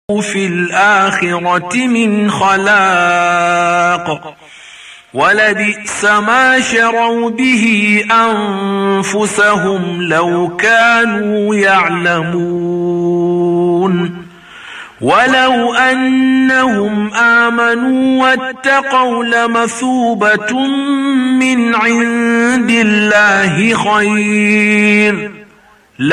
في الآخرة من خلاق ولبئس ما شروا به أنفسهم لو كانوا يعلمون ولو أنهم آمنوا واتقوا لمثوبة من عند الله خير